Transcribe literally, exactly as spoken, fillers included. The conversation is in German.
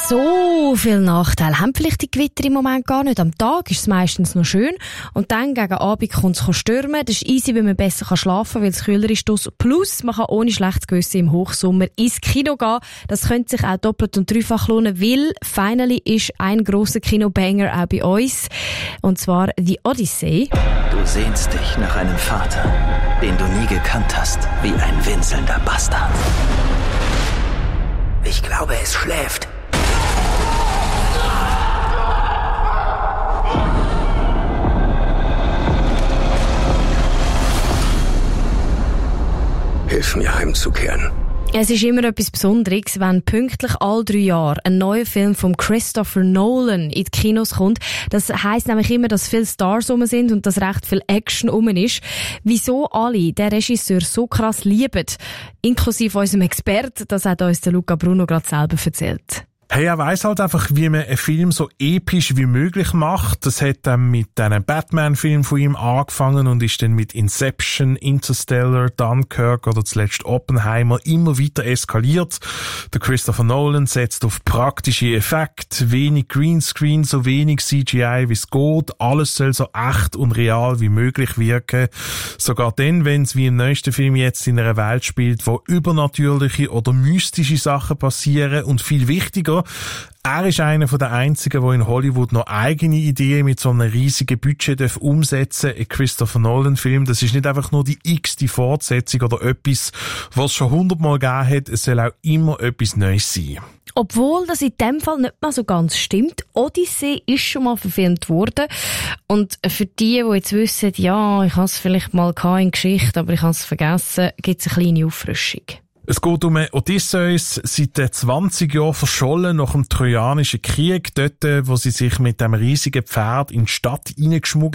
So viele Nachteile haben vielleicht die Gewitter im Moment gar nicht. Am Tag ist es meistens noch schön und dann gegen Abend kommt es stürmen. Das ist easy, weil man besser schlafen kann, weil es kühler ist. Plus, man kann ohne schlechtes Gewissen im Hochsommer ins Kino gehen. Das könnte sich auch doppelt und dreifach lohnen, weil finally ist ein grosser Kinobanger auch bei uns. Und zwar The Odyssey. Du sehnst dich nach einem Vater, den du nie gekannt hast, wie ein winselnder Bastard. Ich glaube, es schläft. Hilf mir heimzukehren. Es ist immer etwas Besonderes, wenn pünktlich alle drei Jahre ein neuer Film von Christopher Nolan in die Kinos kommt. Das heisst nämlich immer, dass viele Stars rum sind und dass recht viel Action rum ist. Wieso alle den Regisseur so krass lieben, inklusive unserem Experten, das hat uns der Luca Bruno gerade selber erzählt. Hey, er weiss halt einfach, wie man einen Film so episch wie möglich macht. Das hat dann mit einem Batman-Film von ihm angefangen und ist dann mit Inception, Interstellar, Dunkirk oder zuletzt Oppenheimer immer weiter eskaliert. Der Christopher Nolan setzt auf praktische Effekte, wenig Greenscreen, so wenig C G I wie es geht. Alles soll so echt und real wie möglich wirken. Sogar dann, wenn es wie im neuesten Film jetzt in einer Welt spielt, wo übernatürliche oder mystische Sachen passieren und viel wichtiger, er ist einer der einzigen, der in Hollywood noch eigene Ideen mit so einem riesigen Budget umsetzen darf. Ein Christopher Nolan-Film, das ist nicht einfach nur die x-te Fortsetzung oder etwas, was es schon hundertmal gegeben hat. Es soll auch immer etwas Neues sein. Obwohl das in dem Fall nicht mal so ganz stimmt. Odyssey ist schon mal verfilmt worden. Und für die, die jetzt wissen, ja, ich habe es vielleicht mal in Geschichte, aber ich habe es vergessen, gibt es eine kleine Auffrischung. Es geht um Odysseus, seit zwanzig Jahren verschollen nach dem Trojanischen Krieg, dort, wo sie sich mit dem riesigen Pferd in die Stadt hineingeschmuggelt